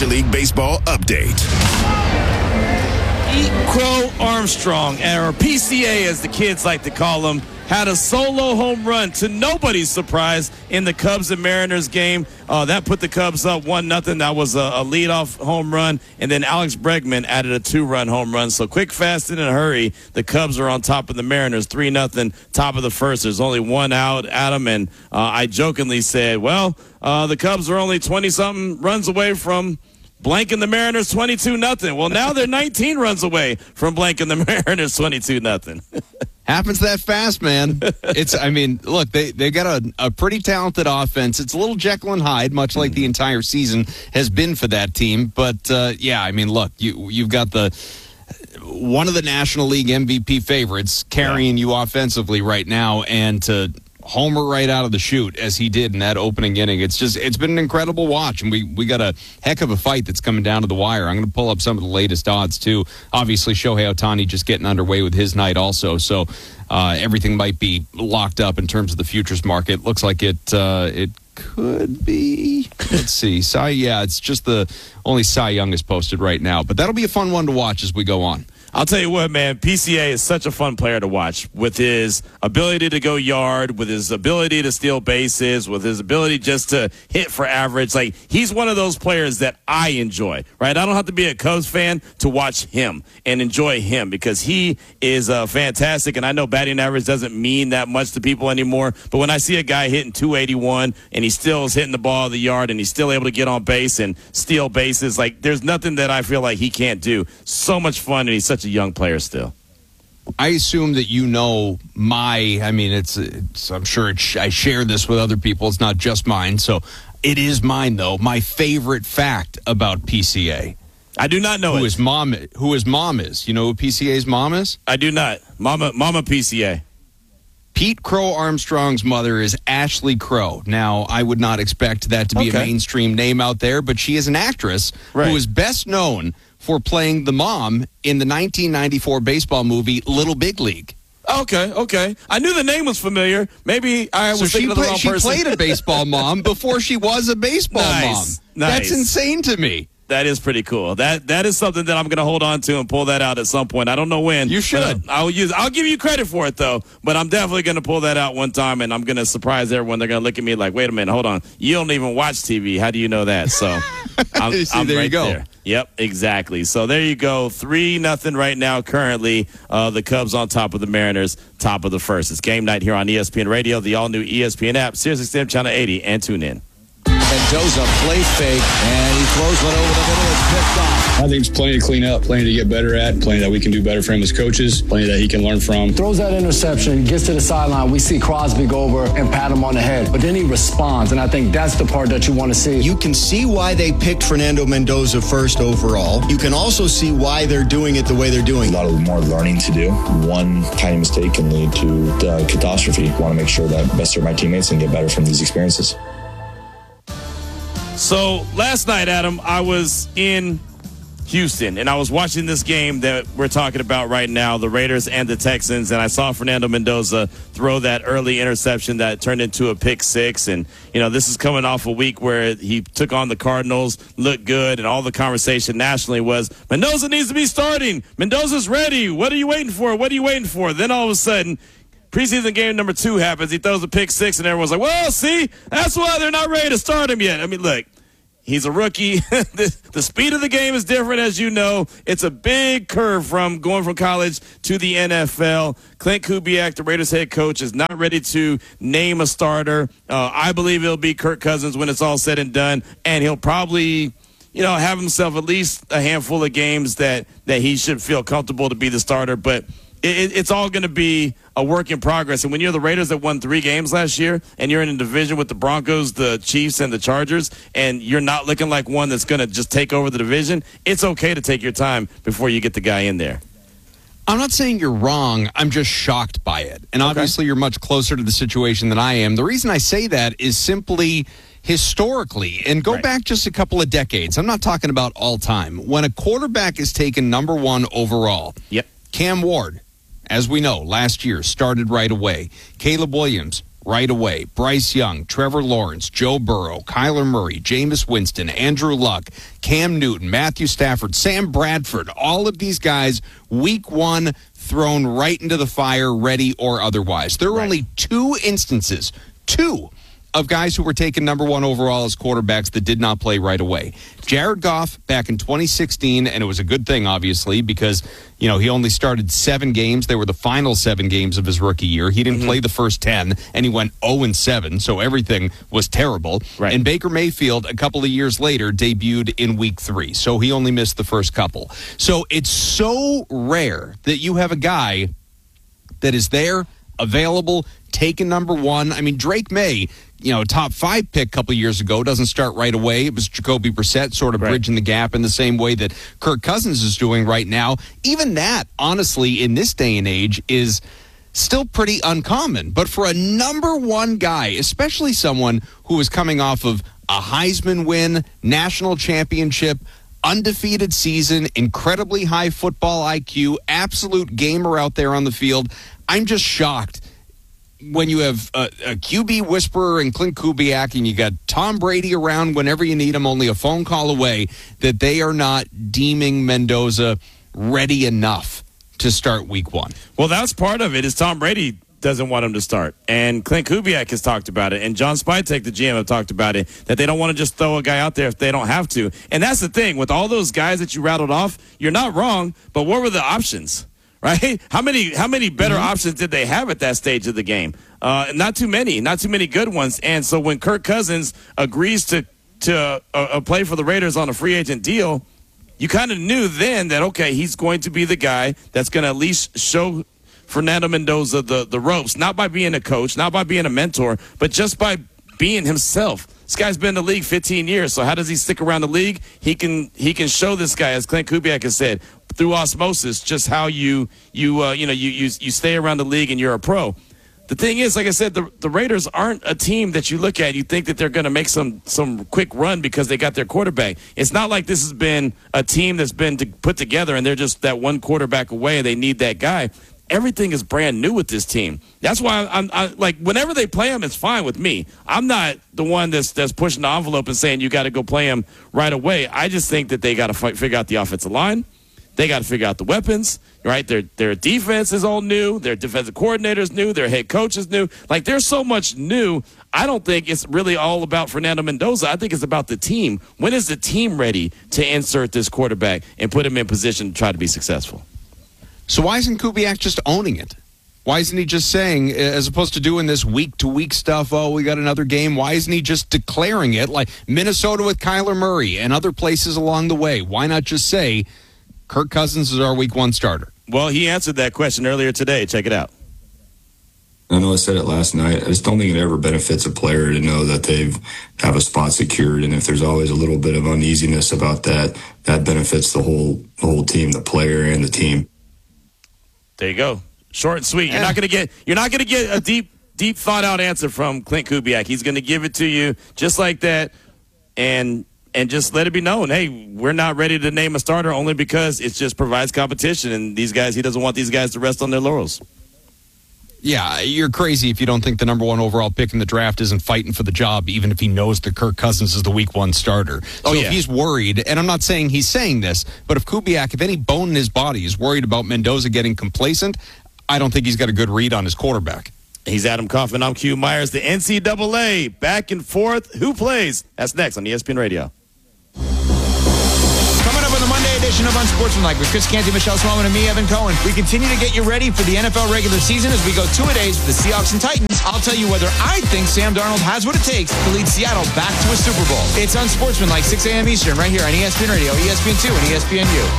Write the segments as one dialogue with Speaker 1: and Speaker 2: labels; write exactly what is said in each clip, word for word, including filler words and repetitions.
Speaker 1: Major League Baseball update.
Speaker 2: Pete Crow Armstrong, or P C A as the kids like to call him, had a solo home run to nobody's surprise in the Cubs and Mariners game. Uh, that put the Cubs up one nothing. That was a, a leadoff home run. And then Alex Bregman added a two-run home run. So quick, fast, and in a hurry, the Cubs are on top of the Mariners, three nothing, top of the first. There's only one out, Adam. And uh, I jokingly said, well, uh, the Cubs are only twenty-something runs away from blanking the Mariners twenty-two nothing. Well, now they're nineteen runs away from blanking the Mariners twenty-two nothing.
Speaker 3: Happens that fast, man. It's, I mean, look, they, they got a, a pretty talented offense. It's a little Jekyll and Hyde, much like the entire season has been for that team. But, uh, yeah, I mean, look, you, you've got the one of the National League M V P favorites carrying yeah. you offensively right now, and to homer right out of the chute as he did in that opening inning. It's just, it's been an incredible watch, and we, we got a heck of a fight that's coming down to the wire. I'm going to pull up some of the latest odds, too. Obviously, Shohei Ohtani just getting underway with his night also, so uh, everything might be locked up in terms of the futures market. Looks like it uh, it could be. Let's see. Cy, yeah, it's just the only Cy Young is posted right now, but that'll be a fun one to watch as we go on.
Speaker 2: I'll tell you what, man, P C A is such a fun player to watch with his ability to go yard, with his ability to steal bases, with his ability just to hit for average. Like, he's one of those players that I enjoy, right? I don't have to be a Cubs fan to watch him and enjoy him because he is uh, fantastic. And I know batting average doesn't mean that much to people anymore, but when I see a guy hitting two eighty-one and he still is hitting the ball of the yard and he's still able to get on base and steal bases, like, there's nothing that I feel like he can't do. So much fun, and he's such a young player still.
Speaker 3: I assume that you know my, I mean, it's, it's I'm sure it's, I share this with other people. It's not just mine. So it is mine, though. My favorite fact about P C A.
Speaker 2: I do not know
Speaker 3: who
Speaker 2: it.
Speaker 3: His mom, who his mom is. You know who P C A's mom is?
Speaker 2: I do not. Mama, Mama P C A.
Speaker 3: Pete Crow Armstrong's mother is Ashley Crow. Now, I would not expect that to be
Speaker 2: okay.
Speaker 3: a mainstream name out there, but she is an actress
Speaker 2: right.
Speaker 3: who is best known for playing the mom in the nineteen ninety-four baseball movie Little Big League.
Speaker 2: Okay, okay. I knew the name was familiar. Maybe I was
Speaker 3: so
Speaker 2: thinking
Speaker 3: she
Speaker 2: of the
Speaker 3: play,
Speaker 2: wrong
Speaker 3: she
Speaker 2: person.
Speaker 3: She played a baseball mom before she was a baseball
Speaker 2: nice,
Speaker 3: mom.
Speaker 2: Nice.
Speaker 3: That's insane to me.
Speaker 2: That is pretty cool. That that is something that I'm going to hold on to and pull that out at some point. I don't know when.
Speaker 3: You should.
Speaker 2: I'll use. I'll give you credit for it though. But I'm definitely going to pull that out one time, and I'm going to surprise everyone. They're going to look at me like, "Wait a minute, hold on. You don't even watch T V. How do you know that?" So I'm,
Speaker 3: See,
Speaker 2: I'm
Speaker 3: there
Speaker 2: right
Speaker 3: you go.
Speaker 2: there. Yep, exactly. So there you go. Three nothing right now. Currently, uh, the Cubs on top of the Mariners, top of the first. It's game night here on E S P N Radio, the all new E S P N app, Sirius X M Channel eighty, and tune in.
Speaker 4: Mendoza play fake, and he throws one over the middle. It's picked off.
Speaker 5: I think it's plenty to clean up, plenty to get better at, plenty that we can do better for him as coaches, plenty that he can learn from.
Speaker 6: Throws that interception, gets to the sideline. We see Crosby go over and pat him on the head, but then he responds, and I think that's the part that you want to see.
Speaker 7: You can see why they picked Fernando Mendoza first overall. You can also see why they're doing it the way they're doing.
Speaker 8: A lot of more learning to do. One tiny mistake can lead to uh, catastrophe. I want to make sure that I best serve my teammates and get better from these experiences.
Speaker 2: So last night, Adam, I was in Houston, and I was watching this game that we're talking about right now, the Raiders and the Texans, and I saw Fernando Mendoza throw that early interception that turned into a pick six. And, you know, this is coming off a week where he took on the Cardinals, looked good, and all the conversation nationally was, Mendoza needs to be starting. Mendoza's ready. What are you waiting for? What are you waiting for? Then all of a sudden, preseason game number two happens. He throws a pick six, and everyone's like, well, see, that's why they're not ready to start him yet. I mean, look, he's a rookie. the, the speed of the game is different, as you know. It's a big curve from going from college to the N F L. Clint Kubiak, the Raiders head coach, is not ready to name a starter. Uh, I believe it'll be Kirk Cousins when it's all said and done, and he'll probably, you know, have himself at least a handful of games that, that he should feel comfortable to be the starter. But it, it's all going to be a work in progress. And when you're the Raiders that won three games last year and you're in a division with the Broncos, the Chiefs, and the Chargers, and you're not looking like one that's going to just take over the division, it's okay to take your time before you get the guy in there.
Speaker 3: I'm not saying you're wrong. I'm just shocked by it. And obviously, okay. You're much closer to the situation than I am. The reason I say that is simply historically, and go right. back just a couple of decades. I'm not talking about all time. When a quarterback is taken number one overall,
Speaker 2: yep.
Speaker 3: Cam Ward, as we know, last year started right away. Caleb Williams, right away. Bryce Young, Trevor Lawrence, Joe Burrow, Kyler Murray, Jameis Winston, Andrew Luck, Cam Newton, Matthew Stafford, Sam Bradford, all of these guys, week one, thrown right into the fire, ready or otherwise. There are right. only two instances, two of guys who were taken number one overall as quarterbacks that did not play right away. Jared Goff back in twenty sixteen, and it was a good thing, obviously, because, you know, he only started seven games. They were the final seven games of his rookie year. He didn't mm-hmm. play the first ten, and he went oh and seven, so everything was terrible. Right. And Baker Mayfield, a couple of years later, debuted in week three, so he only missed the first couple. So it's so rare that you have a guy that is there, available, taken number one. I mean, Drake May, you know, top five pick a couple of years ago, doesn't start right away. It was Jacoby Brissett sort of right. bridging the gap in the same way that Kirk Cousins is doing right now. Even that, honestly, in this day and age, is still pretty uncommon. But for a number one guy, especially someone who is coming off of a Heisman win, national championship, undefeated season, incredibly high football I Q, absolute gamer out there on the field, I'm just shocked when you have a, a Q B whisperer and Clint Kubiak and you got Tom Brady around whenever you need him, only a phone call away, that they are not deeming Mendoza ready enough to start week one.
Speaker 2: Well, that's part of it is Tom Brady doesn't want him to start. And Clint Kubiak has talked about it. And John Spytek, the G M, have talked about it, that they don't want to just throw a guy out there if they don't have to. And that's the thing. With all those guys that you rattled off, you're not wrong, but what were the options? Right? How many how many better mm-hmm. options did they have at that stage of the game? Uh, not too many. Not too many good ones. And so when Kirk Cousins agrees to, to uh, uh, play for the Raiders on a free agent deal, you kind of knew then that, okay, he's going to be the guy that's going to at least show Fernando Mendoza the, the ropes, not by being a coach, not by being a mentor, but just by being himself. This guy's been in the league fifteen years, so how does he stick around the league? He can he can show this guy, as Clint Kubiak has said, through osmosis, just how you you uh, you know you, you you stay around the league and you're a pro. The thing is, like I said, the the Raiders aren't a team that you look at, you think that they're going to make some some quick run because they got their quarterback. It's not like this has been a team that's been to put together and they're just that one quarterback away and they need that guy. Everything is brand new with this team. That's why I'm, I, like, whenever they play them, it's fine with me. I'm not the one that's that's pushing the envelope and saying you got to go play them right away. I just think that they got to f- figure out the offensive line. They got to figure out the weapons, right? Their their defense is all new. Their defensive coordinator is new. Their head coach is new. Like, there's so much new. I don't think it's really all about Fernando Mendoza. I think it's about the team. When is the team ready to insert this quarterback and put him in position to try to be successful?
Speaker 3: So why isn't Kubiak just owning it? Why isn't he just saying, as opposed to doing this week-to-week stuff, oh, we got another game, why isn't he just declaring it like Minnesota with Kyler Murray and other places along the way? Why not just say, Kirk Cousins is our week one starter?
Speaker 2: Well, he answered that question earlier today. Check it out.
Speaker 8: I know I said it last night. I just don't think it ever benefits a player to know that they've have a spot secured. And if there's always a little bit of uneasiness about that, that benefits the whole the whole team, the player and the team.
Speaker 2: There you go. Short and sweet. You're not going to get you're not going to get a deep deep thought out answer from Clint Kubiak. He's going to give it to you just like that, and and just let it be known. Hey, we're not ready to name a starter only because it just provides competition, and these guys, he doesn't want these guys to rest on their laurels.
Speaker 3: Yeah, you're crazy if you don't think the number one overall pick in the draft isn't fighting for the job, even if he knows that Kirk Cousins is the week one starter. So oh, yeah. if he's worried, and I'm not saying he's saying this, but if Kubiak, if any bone in his body is worried about Mendoza getting complacent, I don't think he's got a good read on his quarterback.
Speaker 2: He's Adam Kaufman. I'm Q Myers. The N C double A, back and forth. Who plays? That's next on E S P N Radio.
Speaker 1: Coming up on the Monday edition of Unsportsmanlike with Chris Canty, Michelle Smallman, and me, Evan Cohen. We continue to get you ready for the N F L regular season as we go two-a-days with the Seahawks and Titans. I'll tell you whether I think Sam Darnold has what it takes to lead Seattle back to a Super Bowl. It's Unsportsmanlike, six a.m. Eastern, right here on E S P N Radio, E S P N two, and E S P N U.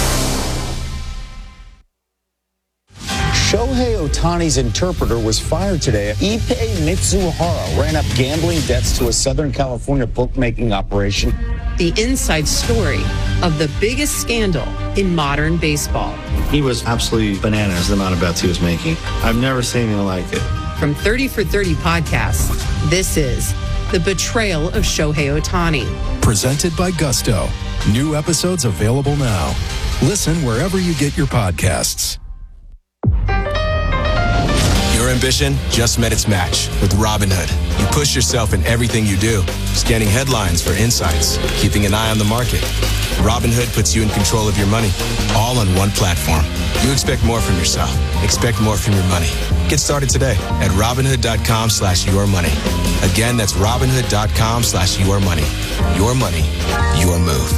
Speaker 9: Shohei Ohtani's interpreter was fired today. Ippei Mitsuhara ran up gambling debts to a Southern California bookmaking operation.
Speaker 10: The inside story of the biggest scandal in modern baseball.
Speaker 11: He was absolutely bananas, the amount of bets he was making. I've never seen anything like it.
Speaker 10: From thirty for thirty podcasts, this is The Betrayal of Shohei Ohtani.
Speaker 12: Presented by Gusto. New episodes available now. Listen wherever you get your podcasts.
Speaker 13: Your ambition just met its match with Robinhood. You push yourself in everything you do, scanning headlines for insights, keeping an eye on the market. Robinhood puts you in control of your money, all on one platform. You expect more from yourself. Expect more from your money. Get started today at Robinhood.com slash your money. Again, that's Robinhood.com slash your money. Your money, your move.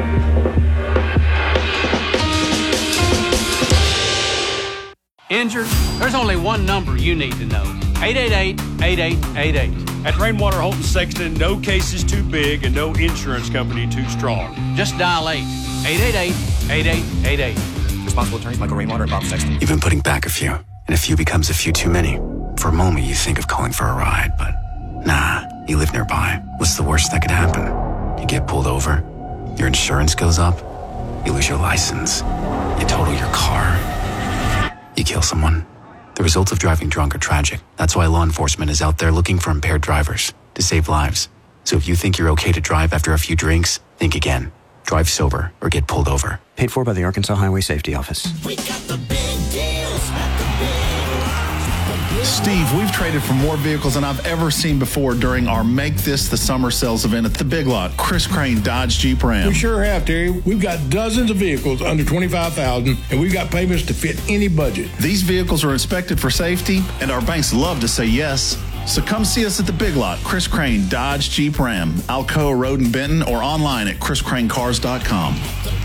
Speaker 14: Injured? There's only one number you need to know. eight eight eight, eight eight eight eight.
Speaker 15: At Rainwater Holton Sexton, no case is too big and no insurance company too strong.
Speaker 14: Just dial eight. eight eight eight, eight eight eight eight.
Speaker 16: Responsible attorneys Michael Rainwater and Bob Sexton. You've been putting back a few, and a few becomes a few too many. For a moment, you think of calling for a ride, but nah, you live nearby. What's the worst that could happen? You get pulled over, your insurance goes up, you lose your license, you total your car, you kill someone. The results of driving drunk are tragic. That's why law enforcement is out there looking for impaired drivers to save lives. So if you think you're okay to drive after a few drinks, think again. Drive sober or get pulled over.
Speaker 17: Paid for by the Arkansas Highway Safety Office.
Speaker 18: We got the big deals at the big
Speaker 19: Steve, we've traded for more vehicles than I've ever seen before during our Make This the Summer Sales event at the Big Lot. Chris Crane, Dodge Jeep Ram.
Speaker 20: We sure have, Terry. We've got dozens of vehicles under twenty-five thousand dollars, and we've got payments to fit any budget.
Speaker 19: These vehicles are inspected for safety, and our banks love to say yes. So come see us at the Big Lot. Chris Crane, Dodge Jeep Ram, Alcoa Road in Benton, or online at chris crane cars dot com.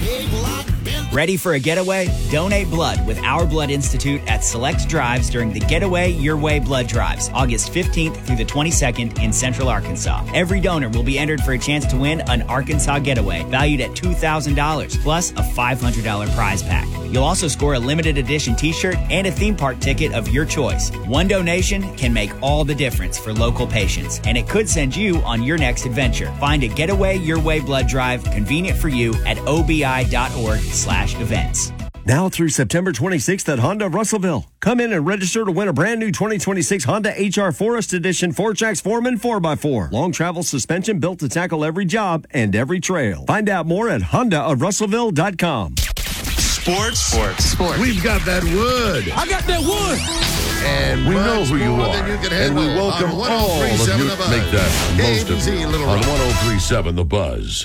Speaker 21: Ready for a getaway? Donate blood with Our Blood Institute at select drives during the Getaway Your Way Blood Drives, August fifteenth through the twenty-second in Central Arkansas. Every donor will be entered for a chance to win an Arkansas getaway valued at two thousand dollars plus a five hundred dollars prize pack. You'll also score a limited edition t-shirt and a theme park ticket of your choice. One donation can make all the difference for local patients, and it could send you on your next adventure. Find a Getaway Your Way blood drive convenient for you at obi.org slash events.
Speaker 22: Now through September twenty-sixth at Honda Russellville. Come in and register to win a brand new twenty twenty-six Honda H R Forest Edition four tracks Foreman four by four. Long travel suspension built to tackle every job and every trail. Find out more at honda of russellville dot com.
Speaker 23: Sports. Sports. Sports. We've got that wood.
Speaker 18: I got that wood.
Speaker 23: And we know who you are. You and we welcome all of you to make that most of it on one oh three point seven The Buzz.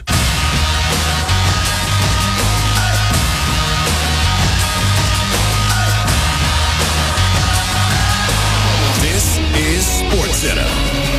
Speaker 24: This is SportsCenter.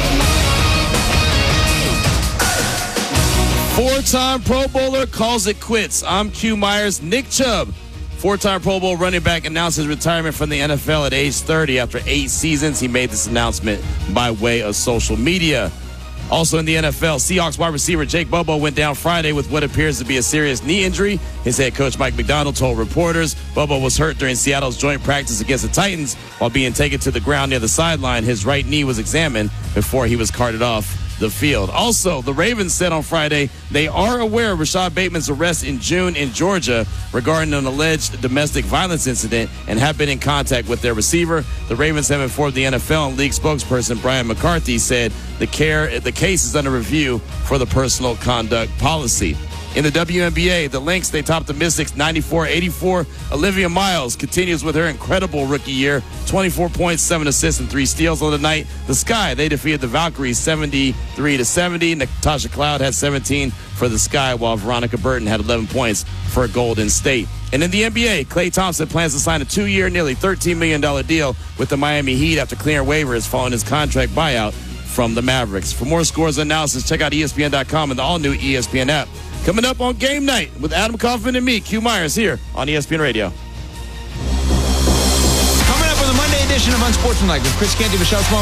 Speaker 2: Four-time Pro Bowler calls it quits. I'm Q Myers. Nick Chubb, four-time Pro Bowl running back, announced his retirement from the N F L at age thirty. After eight seasons, he made this announcement by way of social media. Also in the N F L, Seahawks wide receiver Jake Bobo went down Friday with what appears to be a serious knee injury. His head coach Mike McDonald told reporters Bobo was hurt during Seattle's joint practice against the Titans while being taken to the ground near the sideline. His right knee was examined before he was carted off the field. Also, the Ravens said on Friday they are aware of Rashad Bateman's arrest in June in Georgia regarding an alleged domestic violence incident and have been in contact with their receiver. The Ravens have informed the N F L, and league spokesperson Brian McCarthy said the care the case is under review for the personal conduct policy. In the W N B A, the Lynx, they topped the Mystics ninety-four eighty-four. Olivia Miles continues with her incredible rookie year. twenty-four points, seven assists, and three steals on the night. The Sky, they defeated the Valkyries seventy-three to seventy. Natasha Cloud had seventeen for the Sky, while Veronica Burton had eleven points for Golden State. And in the N B A, Klay Thompson plans to sign a two-year, nearly thirteen million dollars deal with the Miami Heat after clearing waivers following his contract buyout from the Mavericks. For more scores and analysis, check out E S P N dot com and the all-new E S P N app. Coming up on Game Night with Adam Kaufman and me, Q Myers, here on E S P N Radio.
Speaker 1: Coming up with a Monday edition of Unsportsmanlike with Chris Canty, Michelle Small.